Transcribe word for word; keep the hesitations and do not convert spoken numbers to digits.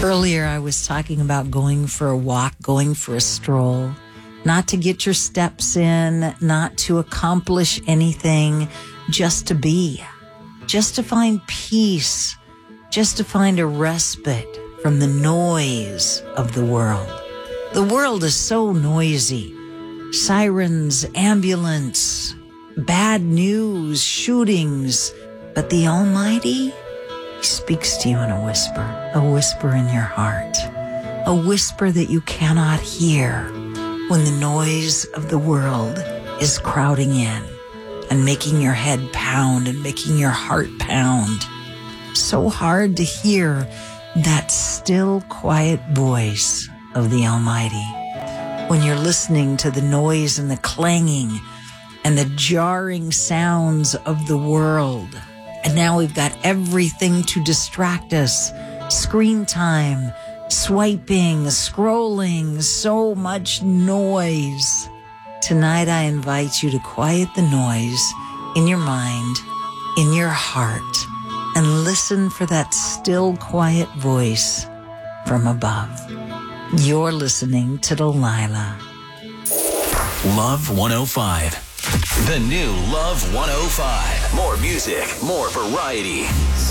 Earlier, I was talking about going for a walk, going for a stroll, not to get your steps in, not to accomplish anything, just to be, just to find peace, just to find a respite from the noise of the world. The world is so noisy. Sirens, ambulance, bad news, shootings. But the Almighty, He speaks to you in a whisper, a whisper in your heart, a whisper that you cannot hear when the noise of the world is crowding in and making your head pound and making your heart pound. So hard to hear that still, quiet voice of the Almighty when you're listening to the noise and the clanging and the jarring sounds of the world. And now we've got everything to distract us. Screen time, swiping, scrolling, so much noise. Tonight I invite you to quiet the noise in your mind, in your heart, and listen for that still, quiet voice from above. You're listening to Delilah. Love one oh five. The new Love one oh five. More music, more variety.